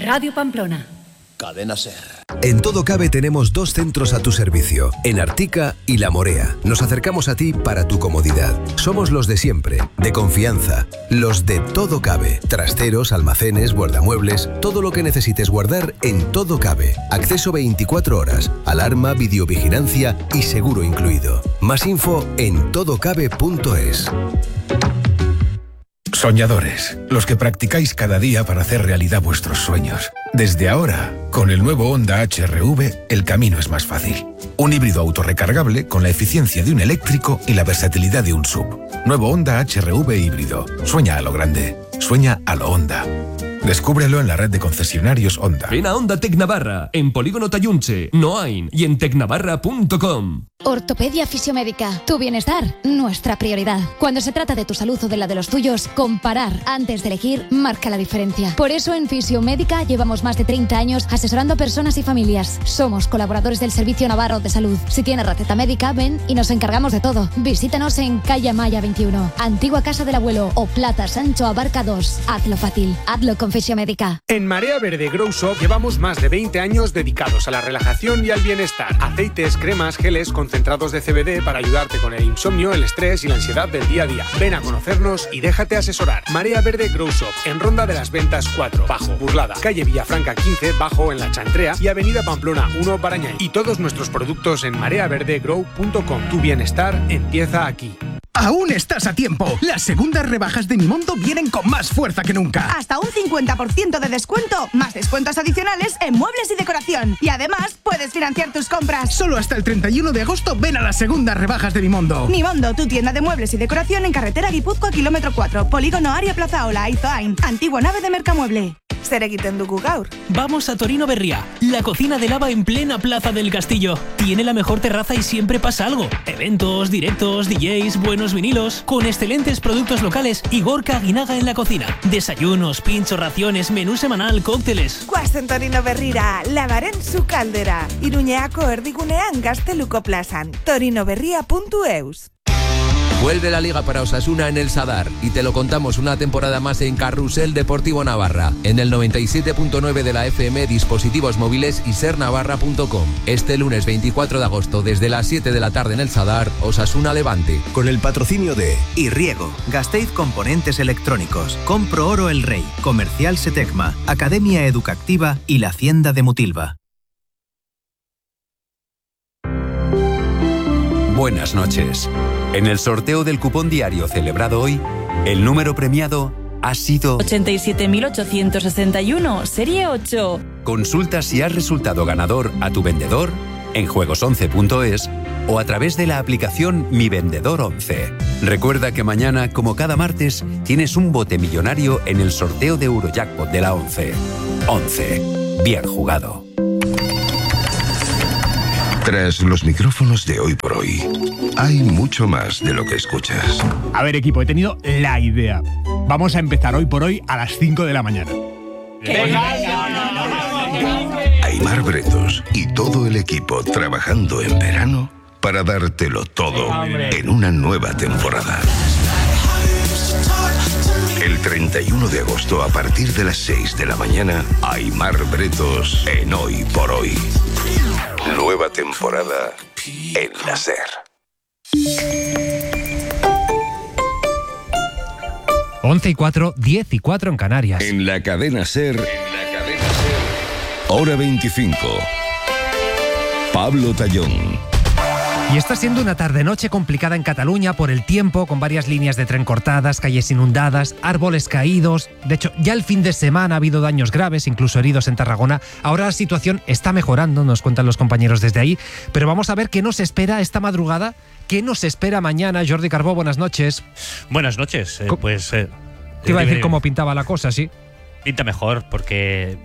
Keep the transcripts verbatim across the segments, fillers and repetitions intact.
Radio Pamplona. Cadena Ser. En Todo Cabe tenemos dos centros a tu servicio, en Artica y La Morea. Nos acercamos a ti para tu comodidad. Somos los de siempre, de confianza, los de Todo Cabe. Trasteros, almacenes, guardamuebles, todo lo que necesites guardar en Todo Cabe. Acceso veinticuatro horas, alarma, videovigilancia y seguro incluido. Más info en todocabe punto es. Soñadores, los que practicáis cada día para hacer realidad vuestros sueños. Desde ahora, con el nuevo Honda H R V, el camino es más fácil. Un híbrido autorrecargable con la eficiencia de un eléctrico y la versatilidad de un sub. Nuevo Honda H R V híbrido. Sueña a lo grande. Sueña a lo Honda. Descúbrelo en la red de concesionarios Honda. Ven a Honda Tec Navarra, en Polígono Tayunche, Noain y en tecnavarra punto com. Ortopedia Fisiomédica. Tu bienestar, nuestra prioridad. Cuando se trata de tu salud o de la de los tuyos, comparar antes de elegir marca la diferencia. Por eso en Fisiomédica llevamos más de treinta años asesorando a personas y familias. Somos colaboradores del Servicio Navarro de Salud. Si tienes receta médica, ven y nos encargamos de todo. Visítanos en Calle Amaya veintiuno, Antigua Casa del Abuelo o Plaza Sancho Abarca dos. Hazlo fácil. Hazlo con Fisiomédica. En Marea Verde Grow Shop llevamos más de veinte años dedicados a la relajación y al bienestar. Aceites, cremas, geles, concentrados de C B D para ayudarte con el insomnio, el estrés y la ansiedad del día a día. Ven a conocernos y déjate asesorar. Marea Verde Grow Shop, en Ronda de las Ventas cuatro, Bajo, Burlada, calle Villafranca quince, Bajo en La Chantrea y avenida Pamplona uno, Barañáin. Y todos nuestros productos en marea verde grow punto com. Tu bienestar empieza aquí. Aún estás a tiempo. Las segundas rebajas de Mimondo vienen con más fuerza que nunca. Hasta un cincuenta por ciento de descuento, más descuentos adicionales en muebles y decoración. Y además, puedes financiar tus compras. Solo hasta el treinta y uno de agosto ven a las segundas rebajas de Mimondo. Mimondo, tu tienda de muebles y decoración en carretera Guipúzcoa, kilómetro cuatro, Polígono Aria Plaza Ola, Aizoain, antigua nave de Mercamueble. Zer egiten dugu gaur? Vamos a Torino Berria, la cocina de lava en plena Plaza del Castillo. Tiene la mejor terraza y siempre pasa algo. Eventos, directos, D Js, buenos vinilos, con excelentes productos locales y Gorka Aguinaga en la cocina. Desayunos, pinchos, raciones, menú semanal, cócteles. Guazen Torino Berrira, lavaren su caldera. Iruñeako erdigunean Gazteluko plazan. torinoberria punto eus. Vuelve la Liga para Osasuna en el Sadar y te lo contamos una temporada más en Carrusel Deportivo Navarra, en el noventa y siete punto nueve de la F M, dispositivos móviles y ser navarra punto com. Este lunes veinticuatro de agosto desde las siete de la tarde en el Sadar, Osasuna Levante. Con el patrocinio de Irriego, Gasteiz Componentes Electrónicos, Compro Oro El Rey, Comercial Setecma, Academia Educativa y la Hacienda de Mutilva. Buenas noches. En el sorteo del cupón diario celebrado hoy, el número premiado ha sido ochenta y siete mil ochocientos sesenta y uno, serie ocho. Consulta si has resultado ganador a tu vendedor en juegos once punto es o a través de la aplicación Mi Vendedor once. Recuerda que mañana, como cada martes, tienes un bote millonario en el sorteo de Eurojackpot de la once. once. Bien jugado. Tras los micrófonos de Hoy por Hoy, hay mucho más de lo que escuchas. A ver, equipo, he tenido la idea. Vamos a empezar Hoy por Hoy a las cinco de la mañana. Aimar Bretos y todo el equipo trabajando en verano para dártelo todo en una nueva temporada. El treinta y uno de agosto, a partir de las seis de la mañana, Aimar Bretos en Hoy por Hoy. Nueva temporada en la SER. once y cuatro, diez y cuatro en Canarias. En la cadena SER, en la cadena SER, hora veinticinco. Pablo Tallón. Y está siendo una tarde-noche complicada en Cataluña por el tiempo, con varias líneas de tren cortadas, calles inundadas, árboles caídos. De hecho, ya el fin de semana ha habido daños graves, incluso heridos en Tarragona. Ahora la situación está mejorando, nos cuentan los compañeros desde ahí. Pero vamos a ver qué nos espera esta madrugada, qué nos espera mañana. Jordi Carbó, buenas noches. Buenas noches. Eh, pues... Eh, Te iba a decir cómo pintaba la cosa, sí. Pinta mejor, porque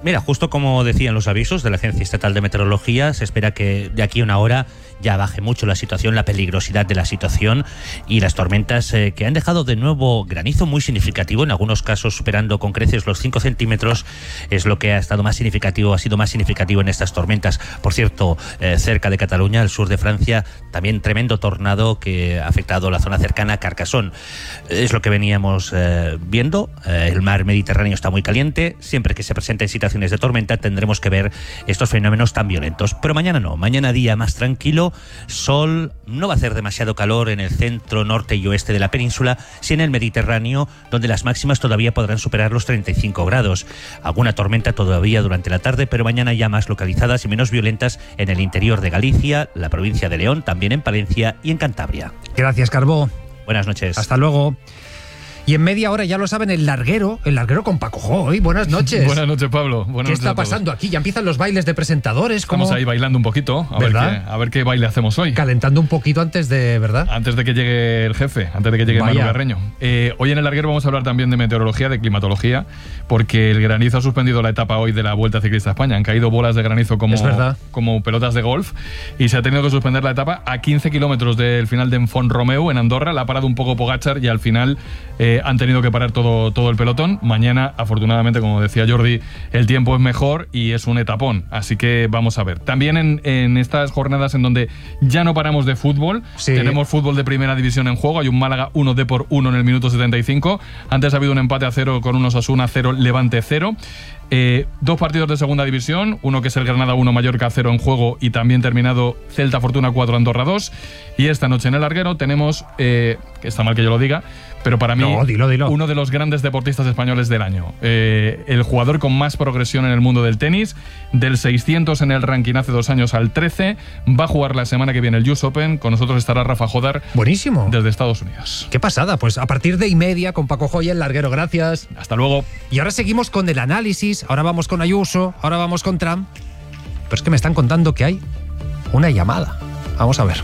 Mira, justo como decían los avisos de la Agencia Estatal de Meteorología, se espera que de aquí a una hora ya baje mucho la situación, la peligrosidad de la situación y las tormentas eh, que han dejado de nuevo granizo muy significativo, en algunos casos superando con creces los cinco centímetros, es lo que ha estado más significativo, ha sido más significativo en estas tormentas. Por cierto, eh, cerca de Cataluña, al sur de Francia, también tremendo tornado que ha afectado la zona cercana a Carcassonne. Es lo que veníamos eh, viendo, eh, el mar Mediterráneo está muy caliente, siempre que se presenten situaciones de tormenta tendremos que ver estos fenómenos tan violentos, pero mañana no, mañana día más tranquilo, sol, no va a hacer demasiado calor en el centro, norte y oeste de la península, sí en el Mediterráneo, donde las máximas todavía podrán superar los treinta y cinco grados, alguna tormenta todavía durante la tarde, pero mañana ya más localizadas y menos violentas en el interior de Galicia, la provincia de León, también en Palencia y en Cantabria. Gracias, Carbó. Buenas noches. Hasta luego. Y en media hora, ya lo saben, el larguero, el larguero con Paco Joy. Buenas noches. Buenas noches, Pablo. Buenas ¿Qué noches está pasando aquí? Ya empiezan los bailes de presentadores. Estamos ¿cómo? ahí bailando un poquito, a ver, qué, a ver qué baile hacemos hoy. Calentando un poquito antes de, ¿verdad? Antes de que llegue el jefe, antes de que llegue Manu Carreño. Eh, hoy en el larguero vamos a hablar también de meteorología, de climatología, porque el granizo ha suspendido la etapa hoy de la Vuelta Ciclista a España. Han caído bolas de granizo como, es verdad. como pelotas de golf y se ha tenido que suspender la etapa a quince kilómetros del final de Font-Romeu, en Andorra. La ha parado un poco Pogačar y al final eh, han tenido que parar todo, todo el pelotón. Mañana, afortunadamente, como decía Jordi, el tiempo es mejor y es un etapón, así que vamos a ver. También en, en estas jornadas en donde ya no paramos de fútbol, sí. Tenemos fútbol de primera división en juego. Hay un Málaga uno D por uno en el minuto setenta y cinco. Antes ha habido un empate a cero con un Osasuna cero, Levante cero. Eh, dos partidos de segunda división, uno que es el Granada uno, Mallorca cero en juego y también terminado Celta Fortuna cuatro, Andorra dos. Y esta noche en el larguero tenemos, eh, que está mal que yo lo diga, pero para mí no, dilo, dilo. uno de los grandes deportistas españoles del año. Eh, el jugador con más progresión en el mundo del tenis, del seiscientos en el ranking hace dos años al trece, va a jugar la semana que viene el U S Open. Con nosotros estará Rafa Jodar. Buenísimo. Desde Estados Unidos. Qué pasada, pues a partir de y media con Paco Joya, el larguero, gracias. Hasta luego. Y ahora seguimos con el análisis, ahora vamos con Ayuso, ahora vamos con Trump. Pero es que me están contando que hay una llamada. Vamos a ver.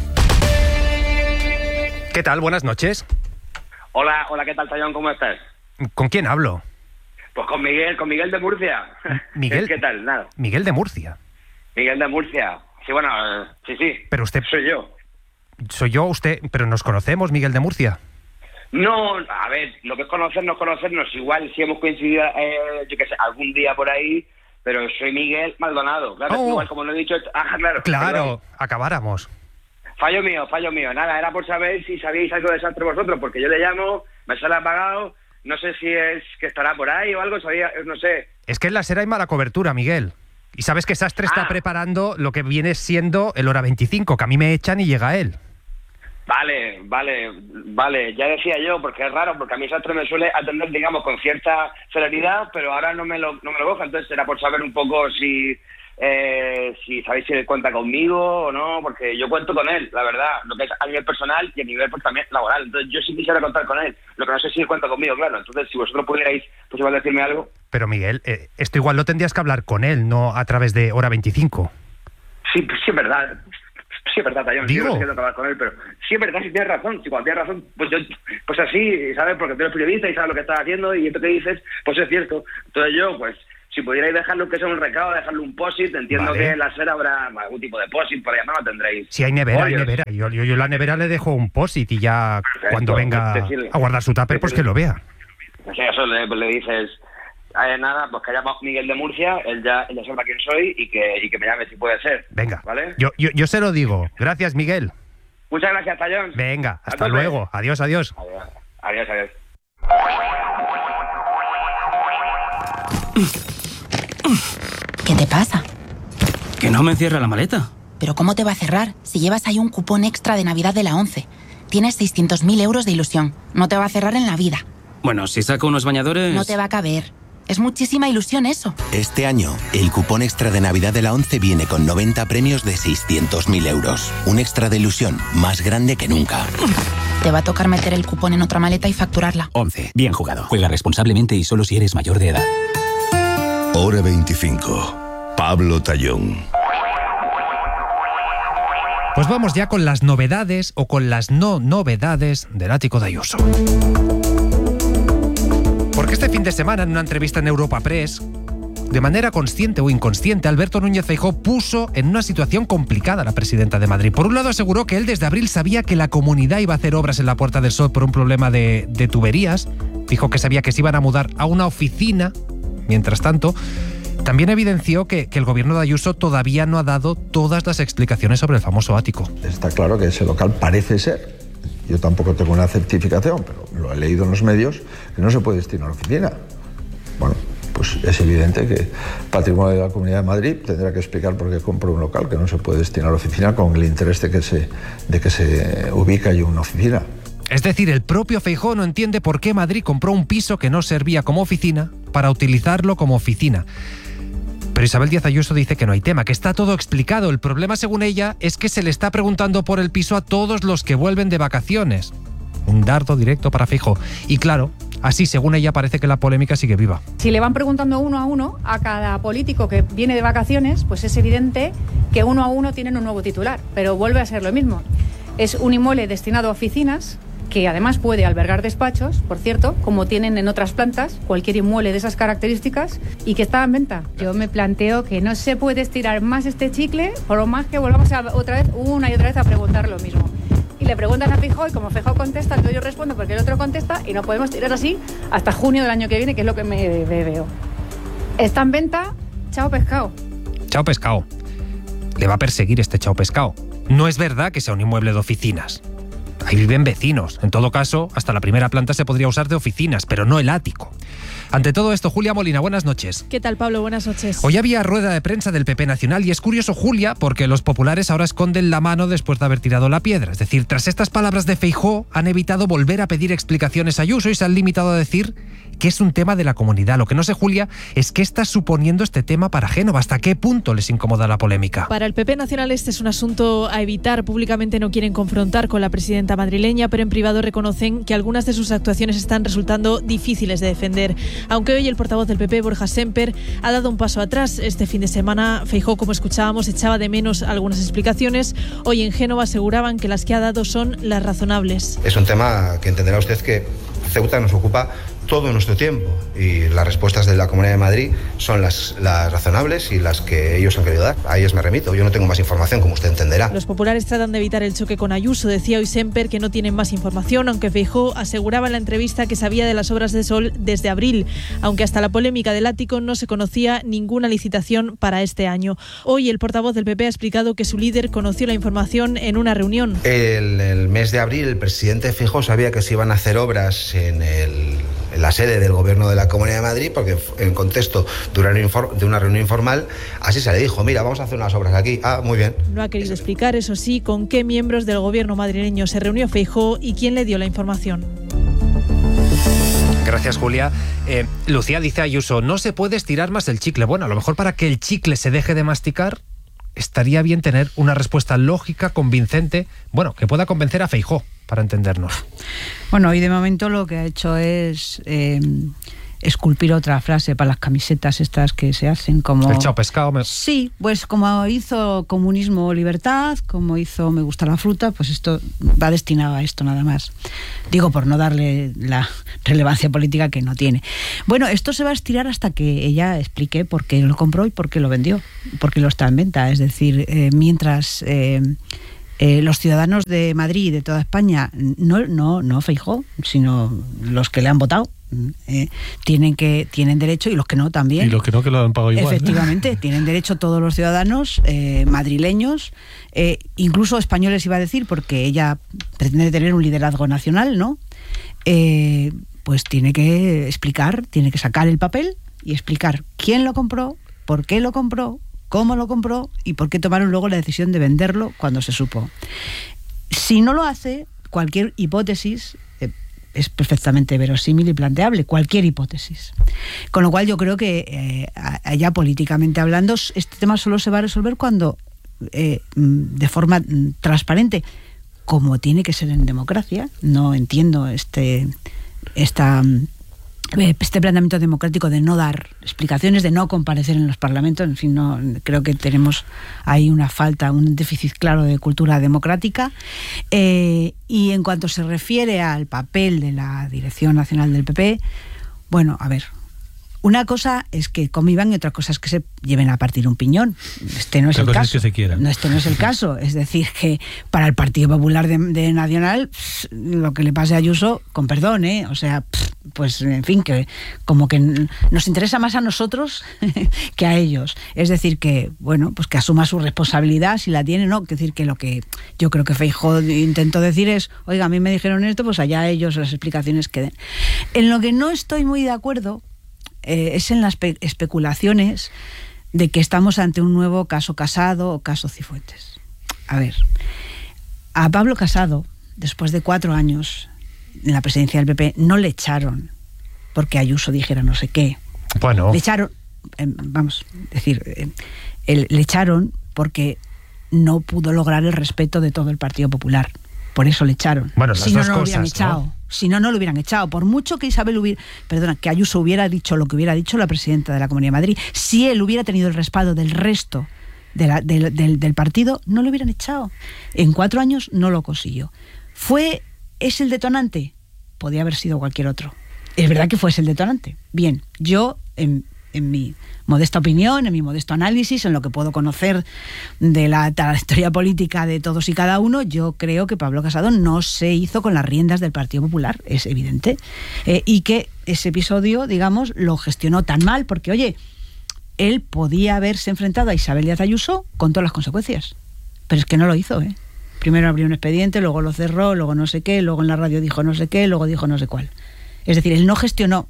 ¿Qué tal? Buenas noches. Hola, hola, ¿qué tal, Tallón? ¿Cómo estás? ¿Con quién hablo? Pues con Miguel, con Miguel de Murcia. Miguel. ¿Qué tal? Nada. Miguel de Murcia. Miguel de Murcia. Sí, bueno, eh, sí, sí. Pero usted... Soy yo. Soy yo, usted... Pero nos conocemos, Miguel de Murcia. No, a ver, lo que es conocernos, conocernos. Igual si hemos coincidido, eh, yo qué sé, algún día por ahí, pero soy Miguel Maldonado. Claro, oh. Igual como lo he dicho... Ah, claro. Claro, perdón. Acabáramos. Fallo mío, fallo mío. Nada, era por saber si sabíais algo de desastre vosotros, porque yo le llamo, me sale apagado, no sé si es que estará por ahí o algo, sabía, no sé. Es que en la SER hay mala cobertura, Miguel. Y sabes que Sastre ah. está preparando lo que viene siendo el Hora veinticinco, que a mí me echan y llega él. Vale, vale, vale, ya decía yo, porque es raro, porque a mí Sastre me suele atender, digamos, con cierta celeridad, pero ahora no me lo, no me lo coja, entonces era por saber un poco si... Eh, si sabéis si él cuenta conmigo o no, porque yo cuento con él, la verdad, lo que es a nivel personal y a nivel pues también laboral, entonces yo sí quisiera contar con él, lo que no sé si él cuenta conmigo, claro, entonces si vosotros pudierais, pues igual decirme algo. Pero Miguel, eh, esto igual lo tendrías que hablar con él, no a través de Hora veinticinco. Sí, sí es verdad, sí es verdad, Tallón, sí, no sé qué tengo que hablar con él, pero sí es verdad, sí tienes razón, si cuando tienes razón, pues yo, pues así, ¿sabes? Porque tú eres periodista y sabes lo que estás haciendo y esto que dices, pues es cierto, entonces yo, pues si pudierais dejarlo que sea un recado, dejarlo un post-it, entiendo vale. que en la SER habrá algún tipo de post-it, por llamar no tendréis. Si hay nevera, hay nevera. Yo, yo, yo la nevera le dejo un post-it y ya perfecto, cuando venga decirle, a guardar su tupper, pues que lo vea. O sea, eso le, le dices, eh, nada, pues que llama Miguel de Murcia, él ya, él ya sabrá quién soy y que, y que me llame si puede ser. Venga, ¿vale? yo, yo, yo se lo digo. Gracias, Miguel. Muchas gracias, Tallón. Venga, hasta luego. Adiós, adiós. Adiós, adiós. adiós. ¿Qué te pasa? Que no me cierra la maleta. ¿Pero cómo te va a cerrar si llevas ahí un cupón extra de Navidad de la ONCE? Tienes seiscientos mil euros de ilusión. No te va a cerrar en la vida. Bueno, si saco unos bañadores... No te va a caber. Es muchísima ilusión eso. Este año, el cupón extra de Navidad de la ONCE viene con noventa premios de seiscientos mil euros. Un extra de ilusión más grande que nunca. Te va a tocar meter el cupón en otra maleta y facturarla. ONCE. Bien jugado. Juega responsablemente y solo si eres mayor de edad. Hora veinticinco. Pablo Tallón. Pues vamos ya con las novedades o con las no novedades del ático de Ayuso. Porque este fin de semana, en una entrevista en Europa Press, De manera consciente o inconsciente, Alberto Núñez Feijóo puso en una situación complicada a la presidenta de Madrid. Por un lado, aseguró que él desde abril sabía que la comunidad iba a hacer obras en la Puerta del Sol por un problema de, de tuberías. Dijo que sabía que se iban a mudar a una oficina. Mientras tanto, también evidenció que, que el gobierno de Ayuso todavía no ha dado todas las explicaciones sobre el famoso ático. Está claro que ese local parece ser, yo tampoco tengo una certificación, pero lo he leído en los medios, que no se puede destinar a oficina. Bueno, pues es evidente que Patrimonio de la Comunidad de Madrid tendrá que explicar por qué compró un local que no se puede destinar a oficina con el interés de que se, de que se ubique allí una oficina. Es decir, el propio Feijóo no entiende por qué Madrid compró un piso que no servía como oficina para utilizarlo como oficina. Pero Isabel Díaz Ayuso dice que no hay tema, que está todo explicado. El problema, según ella, es que se le está preguntando por el piso a todos los que vuelven de vacaciones. Un dardo directo para Feijóo. Y claro, así, según ella, parece que la polémica sigue viva. Si le van preguntando uno a uno a cada político que viene de vacaciones, pues es evidente que uno a uno tienen un nuevo titular, pero vuelve a ser lo mismo. Es un inmueble destinado a oficinas, que además puede albergar despachos, por cierto, como tienen en otras plantas, cualquier inmueble de esas características, y que está en venta. Yo me planteo que no se puede estirar más este chicle, por lo más que volvamos a, otra vez, una y otra vez a preguntar lo mismo. Y le preguntan a Feijóo, y como Feijóo contesta, entonces yo respondo porque el otro contesta, y no podemos tirar así hasta junio del año que viene, que es lo que me, me veo. Está en venta, chao pescado. Chao pescado. Le va a perseguir este chao pescado. No es verdad que sea un inmueble de oficinas. Ahí viven vecinos. En todo caso, hasta la primera planta se podría usar de oficinas, pero no el ático. Ante todo esto, Julia Molina, buenas noches. ¿Qué tal, Pablo? Buenas noches. Hoy había rueda de prensa del P P Nacional y es curioso, Julia, porque los populares ahora esconden la mano después de haber tirado la piedra. Es decir, tras estas palabras de Feijóo, han evitado volver a pedir explicaciones a Ayuso y se han limitado a decir que es un tema de la comunidad. Lo que no sé, Julia, es qué está suponiendo este tema para Génova. ¿Hasta qué punto les incomoda la polémica? Para el P P Nacional este es un asunto a evitar. Públicamente no quieren confrontar con la presidenta madrileña, pero en privado reconocen que algunas de sus actuaciones están resultando difíciles de defender. Aunque hoy el portavoz del P P, Borja Sémper, ha dado un paso atrás. Este fin de semana, Feijóo, como escuchábamos, echaba de menos algunas explicaciones. Hoy en Génova aseguraban que las que ha dado son las razonables. Es un tema que entenderá usted que Ceuta nos ocupa todo nuestro tiempo y las respuestas de la Comunidad de Madrid son las, las razonables y las que ellos han querido dar. A ellos me remito, yo no tengo más información, como usted entenderá. Los populares tratan de evitar el choque con Ayuso. Decía hoy Sémper que no tienen más información, aunque Feijóo aseguraba en la entrevista que sabía de las obras de Sol desde abril, aunque hasta la polémica del ático no se conocía ninguna licitación para este año. Hoy el portavoz del P P ha explicado que su líder conoció la información en una reunión. El, el mes de abril el presidente Feijóo sabía que se iban a hacer obras en el... en la sede del Gobierno de la Comunidad de Madrid, porque en contexto de una, de una reunión informal, así se le dijo, mira, vamos a hacer unas obras aquí. Ah, muy bien. No ha querido explicar, eso sí, con qué miembros del Gobierno madrileño se reunió Feijóo y quién le dio la información. Gracias, Julia. Eh, Lucía dice a Ayuso, no se puede estirar más el chicle. Bueno, a lo mejor para que el chicle se deje de masticar, estaría bien tener una respuesta lógica, convincente, bueno, que pueda convencer a Feijóo, para entendernos. Bueno, y de momento lo que ha hecho es eh, esculpir otra frase para las camisetas estas que se hacen como... El chao pescado. Me... Sí, pues como hizo Comunismo Libertad, como hizo Me gusta la fruta, pues esto va destinado a esto nada más. Digo, por no darle la relevancia política que no tiene. Bueno, esto se va a estirar hasta que ella explique por qué lo compró y por qué lo vendió, por qué lo está en venta. Es decir, eh, mientras... Eh, Eh, los ciudadanos de Madrid y de toda España, no, no, no Feijóo, sino los que le han votado, eh, tienen que tienen derecho, y los que no también. Y los que no, que lo han pagado igual. Efectivamente, tienen derecho todos los ciudadanos eh, madrileños, eh, incluso españoles iba a decir, porque ella pretende tener un liderazgo nacional, ¿no? Eh, pues tiene que explicar, tiene que sacar el papel y explicar quién lo compró, por qué lo compró, cómo lo compró y por qué tomaron luego la decisión de venderlo cuando se supo. Si no lo hace, cualquier hipótesis eh, es perfectamente verosímil y planteable, cualquier hipótesis. Con lo cual yo creo que eh, allá políticamente hablando, este tema solo se va a resolver cuando, eh, de forma transparente, como tiene que ser en democracia. No entiendo este esta... este planteamiento democrático de no dar explicaciones, de no comparecer en los parlamentos. En fin, no, creo que tenemos ahí una falta, un déficit claro de cultura democrática. Eh, y en cuanto se refiere al papel de la Dirección Nacional del P P, bueno, a ver, Una cosa es que convivan y otra cosa es que se lleven a partir un piñón. Este no es otra el cosa caso. es que se quieran. No, este no es el caso. Es decir, que para el Partido Popular de, de Nacional, pff, lo que le pase a Ayuso, con perdón, ¿eh? O sea, pff, pues en fin, que como que nos interesa más a nosotros que a ellos. Es decir, que, bueno, pues que asuma su responsabilidad si la tiene, ¿no? Es decir, que lo que yo creo que Feijóo intentó decir es, oiga, a mí me dijeron esto, pues allá ellos las explicaciones que den. En lo que no estoy muy de acuerdo Eh, es en las espe- especulaciones de que estamos ante un nuevo caso Casado o caso Cifuentes. A ver, a Pablo Casado, después de cuatro años en la presidencia del P P, no le echaron porque Ayuso dijera no sé qué. Bueno. Le echaron, eh, vamos, decir, eh, el, le echaron porque no pudo lograr el respeto de todo el Partido Popular. Por eso le echaron. Bueno, las si no, dos no lo cosas, hubieran ¿no? echado. Si no, no lo hubieran echado. Por mucho que Isabel hubiera, perdona, que Ayuso hubiera dicho lo que hubiera dicho la presidenta de la Comunidad de Madrid, si él hubiera tenido el respaldo del resto de la, del, del, del partido, no lo hubieran echado. En cuatro años no lo consiguió. ¿Fue, es el detonante? Podía haber sido cualquier otro. Es verdad que fue ese el detonante. Bien, yo, en, en mi modesta opinión, en mi modesto análisis, en lo que puedo conocer de la trayectoria política de todos y cada uno, yo creo que Pablo Casado no se hizo con las riendas del Partido Popular, es evidente, eh, y que ese episodio, digamos, lo gestionó tan mal, porque, oye, él podía haberse enfrentado a Isabel Díaz Ayuso con todas las consecuencias, pero es que no lo hizo, ¿eh? Primero abrió un expediente, luego lo cerró, luego no sé qué, luego en la radio dijo no sé qué, luego dijo no sé cuál. Es decir, él no gestionó.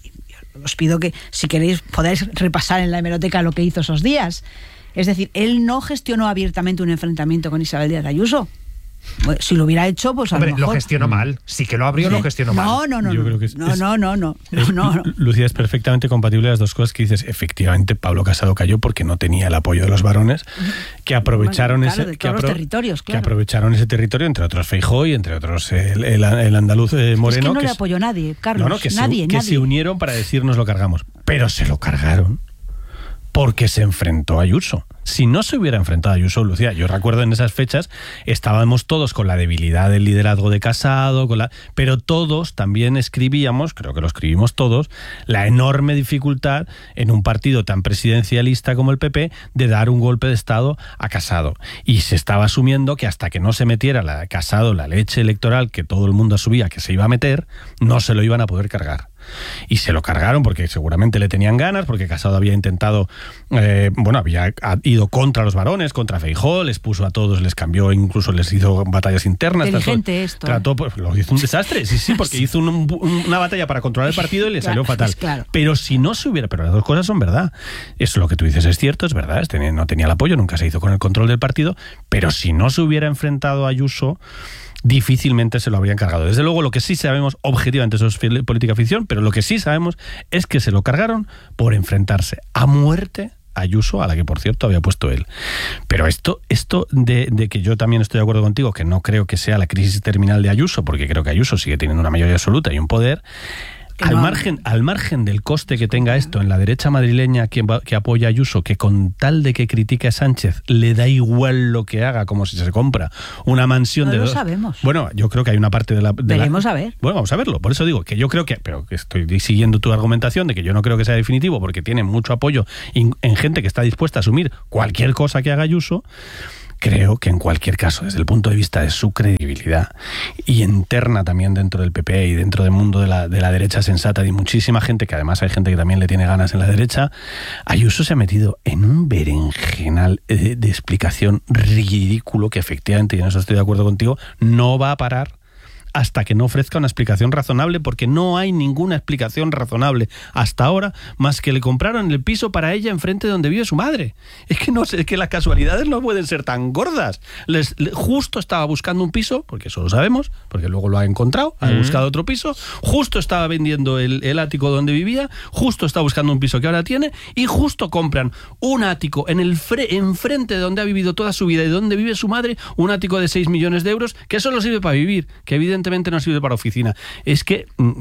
Os pido que, si queréis, podáis repasar en la hemeroteca lo que hizo esos días. Es decir, él no gestionó abiertamente un enfrentamiento con Isabel Díaz Ayuso. Bueno, si lo hubiera hecho, pues a Hombre, lo mejor... lo gestionó mal. Sí que lo abrió, lo gestionó mal. No, no, no. Yo no. creo que es- no, es- no, no, no, no, no, no. Lucía, es perfectamente compatible las dos cosas que dices. Efectivamente, Pablo Casado cayó porque no tenía el apoyo de los varones, que aprovecharon Bueno, claro, ese de que, todos los apro- territorios, que claro. aprovecharon ese territorio, entre otros Feijóo y entre otros el, el- el andaluz eh, Moreno. es que no que le es- apoyó nadie, Carlos. no, no, que, nadie, se, que nadie. se unieron para decirnos lo cargamos. Pero se lo cargaron porque se enfrentó a Ayuso. Si no se hubiera enfrentado a Ayuso, Lucía, yo recuerdo en esas fechas estábamos todos con la debilidad del liderazgo de Casado, con la, pero todos también escribíamos, creo que lo escribimos todos, la enorme dificultad en un partido tan presidencialista como el P P de dar un golpe de Estado a Casado. Y se estaba asumiendo que hasta que no se metiera la Casado la leche electoral que todo el mundo asumía que se iba a meter, no se lo iban a poder cargar. Y se lo cargaron porque seguramente le tenían ganas, porque Casado había intentado, eh, bueno, había ido contra los varones, contra Feijóo, les puso a todos, les cambió, incluso les hizo batallas internas. Inteligente trató, esto, trató, pues, lo hizo un desastre, sí, sí, porque hizo un, un, una batalla para controlar el partido y le Claro, salió fatal. pues claro. Pero si no se hubiera, pero las dos cosas son verdad. Eso lo que tú dices es cierto, es verdad, este no tenía el apoyo, nunca se hizo con el control del partido, pero si no se hubiera enfrentado a Ayuso, difícilmente se lo habrían cargado. Desde luego, lo que sí sabemos, objetivamente, eso es política ficción, pero lo que sí sabemos es que se lo cargaron por enfrentarse a muerte a Ayuso, a la que, por cierto, había puesto él. Pero esto, esto de, de que yo también estoy de acuerdo contigo, que no creo que sea la crisis terminal de Ayuso, porque creo que Ayuso sigue teniendo una mayoría absoluta y un poder. Al margen, al margen del coste que tenga esto en la derecha madrileña que, que apoya a Ayuso, que con tal de que critique a Sánchez le da igual lo que haga, como si se compra una mansión No de lo dos. sabemos. Bueno, yo creo que hay una parte de la. De Veremos la, a ver. Bueno, vamos a verlo. Por eso digo que yo creo que. Pero que estoy siguiendo tu argumentación de que yo no creo que sea definitivo, porque tiene mucho apoyo en, en gente que está dispuesta a asumir cualquier cosa que haga Ayuso. Creo que en cualquier caso, desde el punto de vista de su credibilidad y interna también dentro del P P y dentro del mundo de la, de la derecha sensata y muchísima gente, que además hay gente que también le tiene ganas en la derecha, Ayuso se ha metido en un berenjenal de, de explicación ridículo que efectivamente, y en eso estoy de acuerdo contigo, no va a parar hasta que no ofrezca una explicación razonable, porque no hay ninguna explicación razonable hasta ahora, más que le compraron el piso para ella enfrente de donde vive su madre. Es que no sé, es que las casualidades no pueden ser tan gordas. Les, le, justo estaba buscando un piso, porque eso lo sabemos, porque luego lo ha encontrado, ha uh-huh. buscado otro piso, justo estaba vendiendo el, el ático donde vivía, justo está buscando un piso que ahora tiene, y justo compran un ático en el fre, enfrente de donde ha vivido toda su vida y donde vive su madre, un ático de seis millones de euros, que solo sirve para vivir, que evidentemente no sirve para oficina. Es que, digo,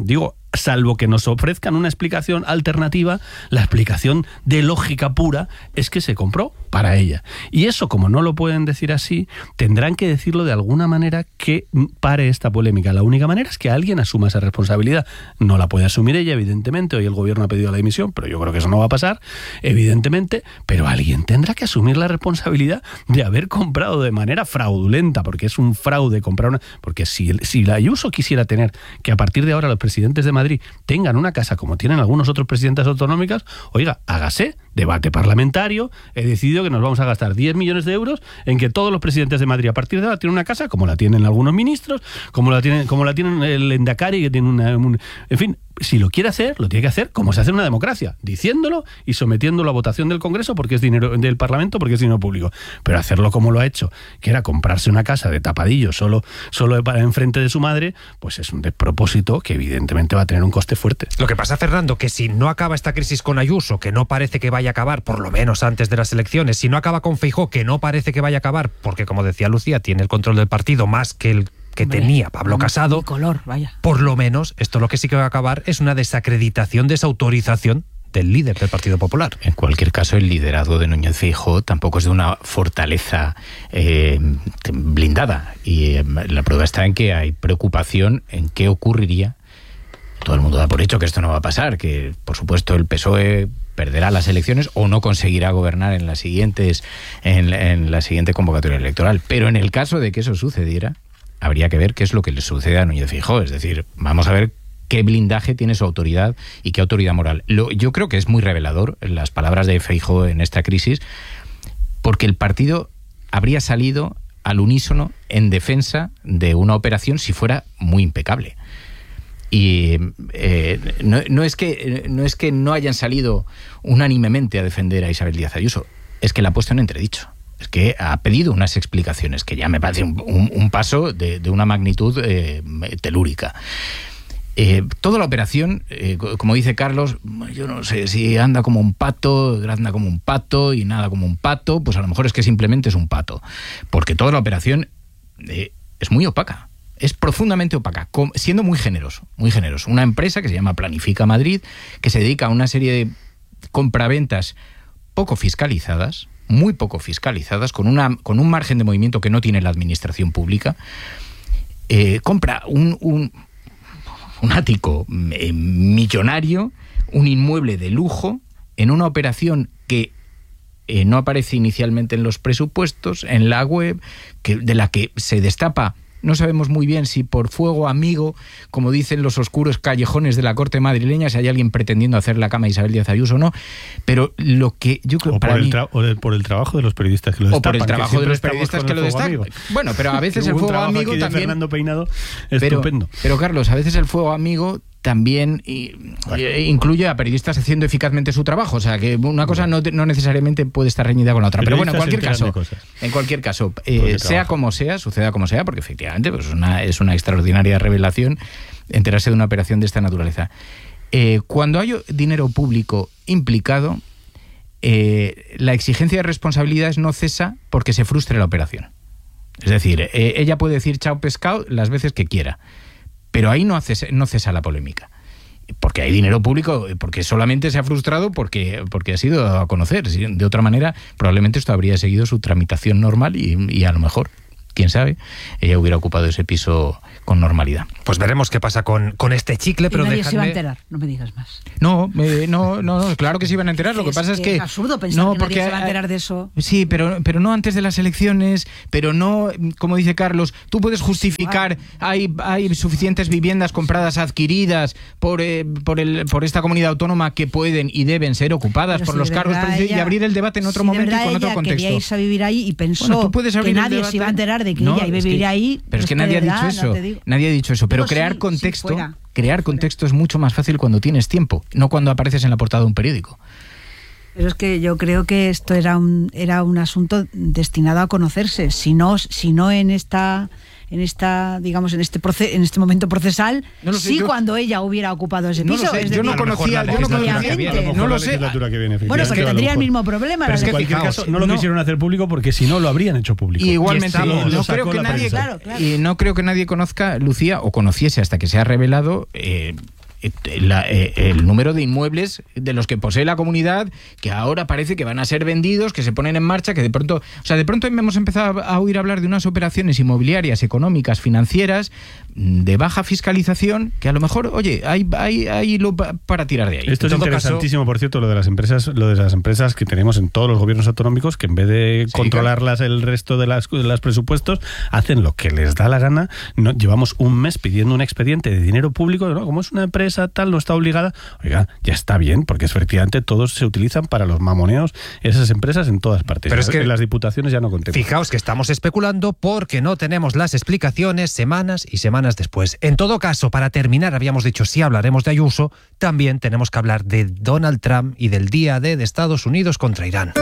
salvo que nos ofrezcan una explicación alternativa, la explicación de lógica pura es que se compró para ella. Y eso, como no lo pueden decir así, tendrán que decirlo de alguna manera que pare esta polémica. La única manera es que alguien asuma esa responsabilidad. No la puede asumir ella, evidentemente. Hoy el gobierno ha pedido la dimisión, pero yo creo que eso no va a pasar, evidentemente. Pero alguien tendrá que asumir la responsabilidad de haber comprado de manera fraudulenta, porque es un fraude comprar una... Porque si, si la Ayuso quisiera tener que a partir de ahora los presidentes de Madrid tengan una casa como tienen algunos otros presidentes autonómicas, oiga, hágase debate parlamentario, he decidido que nos vamos a gastar diez millones de euros en que todos los presidentes de Madrid a partir de ahora tienen una casa como la tienen algunos ministros, como la tienen, como la tienen el Endacari, que tiene una... Un, en fin, si lo quiere hacer, lo tiene que hacer como se hace en una democracia, diciéndolo y sometiéndolo a votación del Congreso porque es dinero del Parlamento, porque es dinero público. Pero hacerlo como lo ha hecho, que era comprarse una casa de tapadillo solo, solo para enfrente de su madre, pues es un despropósito que evidentemente va a tener un coste fuerte. Lo que pasa, Fernando, que si no acaba esta crisis con Ayuso, que no parece que vaya a acabar, por lo menos antes de las elecciones, si no acaba con Feijóo, que no parece que vaya a acabar, porque como decía Lucía, tiene el control del partido más que el que Hombre, tenía Pablo Casado, color, vaya. Por lo menos esto lo que sí que va a acabar es una desacreditación, desautorización del líder del Partido Popular. En cualquier caso, el liderazgo de Núñez Feijóo tampoco es de una fortaleza eh, blindada, y eh, la prueba está en que hay preocupación en qué ocurriría. Todo el mundo da por hecho que esto no va a pasar, que por supuesto el P S O E perderá las elecciones o no conseguirá gobernar en las siguientes en, en la siguiente convocatoria electoral. Pero en el caso de que eso sucediera, habría que ver qué es lo que le sucede a Núñez Feijóo. Es decir, vamos a ver qué blindaje tiene su autoridad y qué autoridad moral. Lo, yo creo que es muy revelador las palabras de Feijóo en esta crisis, porque el partido habría salido al unísono en defensa de una operación si fuera muy impecable. Y eh, no, no, es que, no es que no hayan salido unánimemente a defender a Isabel Díaz Ayuso, es que la ha puesto en entredicho. Es que ha pedido unas explicaciones que ya me parece un, un, un paso de, de una magnitud eh, telúrica. Eh, toda la operación, eh, como dice Carlos, yo no sé si anda como un pato, anda como un pato y nada como un pato, pues a lo mejor es que simplemente es un pato. Porque toda la operación eh, es muy opaca. Es profundamente opaca, siendo muy generoso, muy generoso. Una empresa que se llama Planifica Madrid, que se dedica a una serie de compraventas poco fiscalizadas, muy poco fiscalizadas, con, una, con un margen de movimiento que no tiene la administración pública, eh, compra un, un, un ático eh, millonario, un inmueble de lujo, en una operación que eh, no aparece inicialmente en los presupuestos, en la web, que, de la que se destapa. No sabemos muy bien si por fuego amigo, como dicen los oscuros callejones de la corte madrileña, si hay alguien pretendiendo hacer la cama a Isabel Díaz Ayuso o no, pero lo que yo creo o para por, mí, el o de, por el trabajo de los periodistas que lo destapan. O por el trabajo de los periodistas que lo destapan. Bueno, pero a veces el fuego amigo también... Fernando Peinado, pero, estupendo. Pero Carlos, a veces el fuego amigo también y, bueno. incluye a periodistas haciendo eficazmente su trabajo, o sea que una cosa no, no necesariamente puede estar reñida con la otra, pero bueno, en cualquier caso, en cualquier caso, eh, sea como sea, suceda como sea, porque efectivamente pues una, es una extraordinaria revelación enterarse de una operación de esta naturaleza. Eh, cuando hay dinero público implicado, eh, la exigencia de responsabilidades no cesa porque se frustre la operación. Es decir, eh, ella puede decir chao pescado las veces que quiera, pero ahí no, hace, no cesa la polémica. Porque hay dinero público, porque solamente se ha frustrado porque, porque ha sido a conocer. De otra manera, probablemente esto habría seguido su tramitación normal y, y a lo mejor, quién sabe, ella hubiera ocupado ese piso con normalidad. Pues veremos qué pasa con, con este chicle, pero y nadie dejadme... se va a enterar, no me digas más. No, eh, no, no, no, claro que se iban a enterar. Lo que es pasa es que... Es absurdo pensar no, que porque nadie se va a enterar de eso. Sí, pero, pero no antes de las elecciones, pero no, como dice Carlos, tú puedes justificar, hay, hay suficientes viviendas compradas, adquiridas por, eh, por, el, por esta comunidad autónoma que pueden y deben ser ocupadas pero por si los cargos ella, y abrir el debate en otro si momento y con otro contexto. Quería irse a vivir ahí y pensó bueno, tú puedes que nadie se iba a enterar de que no, ella iba a vivir que, ahí. Pero es que nadie ha dicho eso, nadie ha dicho eso, pero crear contexto, sí, crear contexto es mucho más fácil cuando tienes tiempo, no cuando apareces en la portada de un periódico. Pero es que yo creo que esto era un era un asunto destinado a conocerse, si no si no en esta en esta digamos en este proce en este momento procesal, no sé, sí yo, cuando ella hubiera ocupado ese no piso. Sé, yo no conocía, yo no conocía, no lo sé. Bueno, porque tendría el mismo problema. Pero es que en cualquier caso no lo no, quisieron hacer público porque si no lo habrían hecho público. Y igualmente, y no, no creo que nadie, claro, claro. y no creo que nadie conozca, Lucía, o conociese hasta que se ha revelado. Eh, la, eh, el número de inmuebles de los que posee la comunidad, que ahora parece que van a ser vendidos, que se ponen en marcha, que de pronto, o sea, de pronto hemos empezado a oír hablar de unas operaciones inmobiliarias, económicas, financieras, de baja fiscalización, que a lo mejor, oye, hay, hay, hay lo para tirar de ahí. Esto en es interesantísimo, caso, por cierto, lo de las empresas, lo de las empresas que tenemos en todos los gobiernos autonómicos, que en vez de sí, controlarlas claro. el resto de las de los presupuestos, hacen lo que les da la gana. No, llevamos un mes pidiendo un expediente de dinero público, ¿no? Como es una empresa tal, no está obligada. Oiga, ya está bien, porque efectivamente todos se utilizan para los mamoneos, esas empresas en todas partes. Pero es que en las diputaciones ya no contemos. Fijaos que estamos especulando porque no tenemos las explicaciones semanas y semanas después. En todo caso, para terminar, habíamos dicho, si hablaremos de Ayuso, también tenemos que hablar de Donald Trump y del día D de Estados Unidos contra Irán.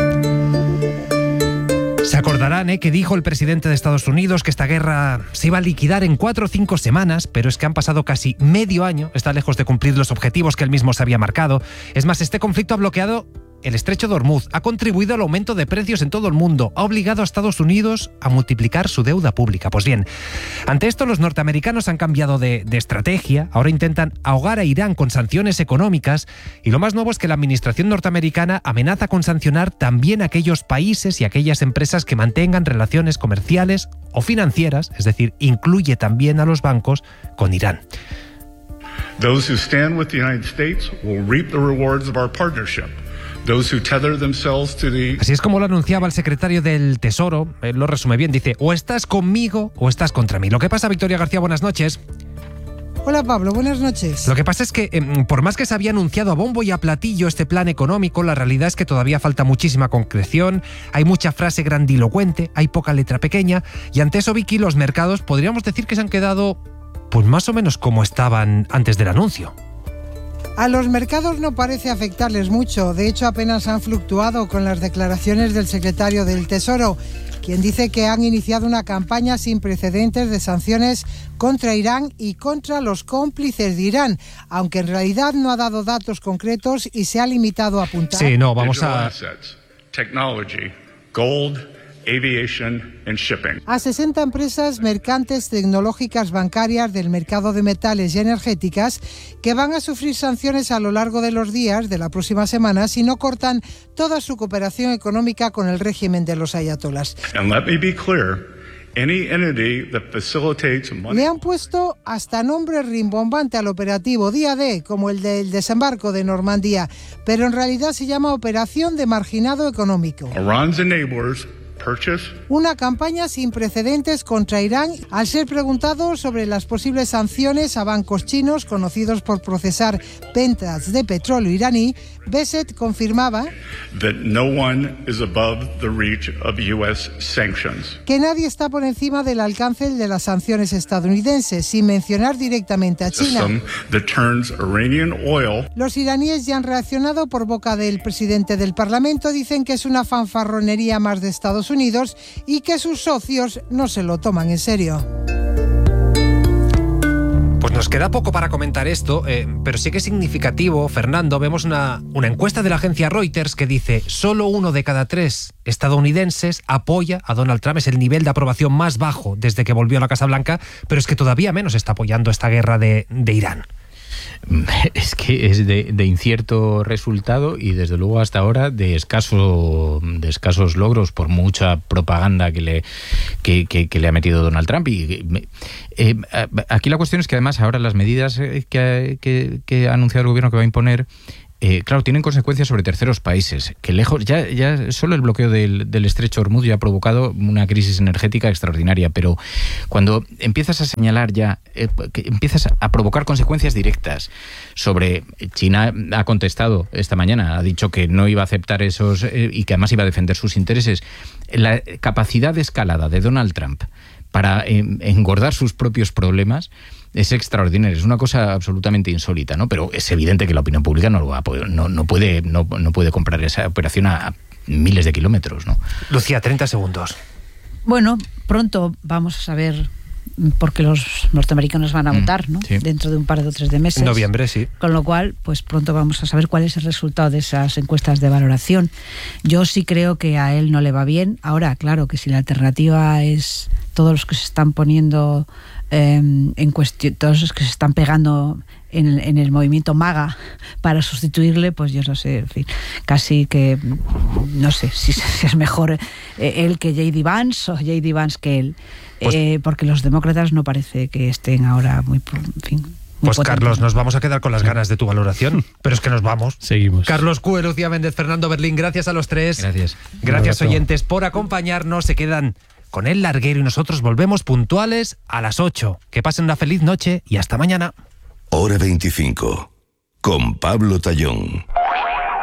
Se acordarán ¿eh? que dijo el presidente de Estados Unidos que esta guerra se iba a liquidar en cuatro o cinco semanas, pero es que han pasado casi medio año, está lejos de cumplir los objetivos que él mismo se había marcado. Es más, este conflicto ha bloqueado el estrecho de Hormuz, ha contribuido al aumento de precios en todo el mundo, ha obligado a Estados Unidos a multiplicar su deuda pública. Pues bien, ante esto los norteamericanos han cambiado de, de estrategia, ahora intentan ahogar a Irán con sanciones económicas y lo más nuevo es que la administración norteamericana amenaza con sancionar también a aquellos países y aquellas empresas que mantengan relaciones comerciales o financieras, es decir, incluye también a los bancos, con Irán. Those who stand with the United States will reap the rewards of our partnership. Those who tether themselves to the... Así es como lo anunciaba el secretario del Tesoro, él lo resume bien, dice, o estás conmigo o estás contra mí. Lo que pasa, Victoria García, buenas noches. Hola Pablo, buenas noches. Lo que pasa es que, eh, por más que se había anunciado a bombo y a platillo este plan económico, la realidad es que todavía falta muchísima concreción, hay mucha frase grandilocuente, hay poca letra pequeña, y ante eso, Vicky, los mercados podríamos decir que se han quedado pues más o menos como estaban antes del anuncio. A los mercados no parece afectarles mucho, de hecho apenas han fluctuado con las declaraciones del secretario del Tesoro, quien dice que han iniciado una campaña sin precedentes de sanciones contra Irán y contra los cómplices de Irán, aunque en realidad no ha dado datos concretos y se ha limitado a apuntar. Sí, no, vamos a... Technology, gold, aviation and shipping. A sesenta empresas mercantes, tecnológicas, bancarias, del mercado de metales y energéticas que van a sufrir sanciones a lo largo de los días de la próxima semana si no cortan toda su cooperación económica con el régimen de los ayatolás. And let me be clear, any entity that facilitates money... Le han puesto hasta nombre rimbombante al operativo día D, como el del desembarco de Normandía, pero en realidad se llama Operación de Marginado Económico. Iran's enablers purchase. Una campaña sin precedentes contra Irán. Al ser preguntado sobre las posibles sanciones a bancos chinos conocidos por procesar ventas de petróleo iraní, Bessett confirmaba that no one is above the reach of U S sanctions. Que nadie está por encima del alcance de las sanciones estadounidenses, sin mencionar directamente a China. That turns Iranian oil. Los iraníes ya han reaccionado por boca del presidente del Parlamento, dicen que es una fanfarronería más de Estados Unidos y que sus socios no se lo toman en serio. Pues nos queda poco para comentar esto, eh, pero sí que es significativo, Fernando. Vemos una, una encuesta de la agencia Reuters que dice solo uno de cada tres estadounidenses apoya a Donald Trump. Es el nivel de aprobación más bajo desde que volvió a la Casa Blanca, pero es que todavía menos está apoyando esta guerra de, de Irán. Es que es de, de incierto resultado y desde luego hasta ahora de escaso de escasos logros por mucha propaganda que le que, que, que le ha metido Donald Trump. Y eh, aquí la cuestión es que además ahora las medidas que, que, que ha anunciado el gobierno que va a imponer, Eh, claro, tienen consecuencias sobre terceros países, que lejos, ya, ya solo el bloqueo del, del estrecho Hormuz ya ha provocado una crisis energética extraordinaria, pero cuando empiezas a señalar ya, eh, que empiezas a provocar consecuencias directas sobre... China ha contestado esta mañana, ha dicho que no iba a aceptar esos eh, y que además iba a defender sus intereses. La capacidad de escalada de Donald Trump para eh, engordar sus propios problemas es extraordinario, es una cosa absolutamente insólita, ¿no? Pero es evidente que la opinión pública no lo va a poder, no, no puede, no, no puede comprar esa operación a, a miles de kilómetros, ¿no? Lucía, treinta segundos. Bueno, pronto vamos a saber, porque los norteamericanos van a Mm, votar, ¿no? sí. Dentro de un par de o tres de meses. En noviembre, sí. Con lo cual, pues pronto vamos a saber cuál es el resultado de esas encuestas de valoración. Yo sí creo que a él no le va bien. Ahora, claro, que si la alternativa es todos los que se están poniendo eh, en cuestión, todos los que se están pegando en, en el movimiento MAGA para sustituirle, pues yo no sé, en fin, casi que no sé si, si es mejor eh, él que J D Vance o J D Vance que él, pues, eh, porque los demócratas no parece que estén ahora muy, en fin. Pues potente. Carlos, nos vamos a quedar con las ganas de tu valoración, pero es que nos vamos. Seguimos. Carlos Cue, Lucía Méndez, Fernando Berlín, gracias a los tres. Gracias. Gracias, oyentes, por acompañarnos. Se quedan con El Larguero y nosotros volvemos puntuales a las ocho. Que pasen una feliz noche y hasta mañana. Hora veinticinco, con Pablo Tallón.